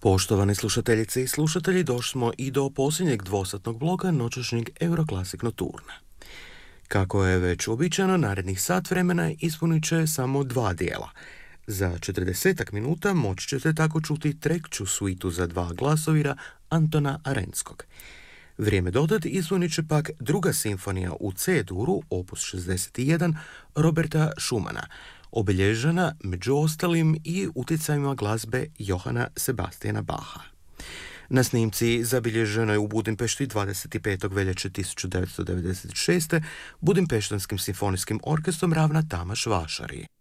Poštovane slušateljice i slušatelji, došli smo i do posljednjeg dvosatnog bloka noćašnjeg Euroclassic Nocturna. Kako je već uobičajeno, narednih sat vremena ispunit će samo dva dijela. Za 40 minuta moći ćete tako čuti treću suitu za dva glasovira Antona Arenskog. Vrijeme dodati ispunit će pak druga simfonija u C-duru, opus 61, Roberta Schumana, obilježena među ostalim i utjecajima glazbe Johana Sebastiana Bacha. Na snimci zabilježenoj u Budimpešti 25. veljače 1996. Budimpeštanskim simfonijskim orkestrom ravna Tamaš Vašari.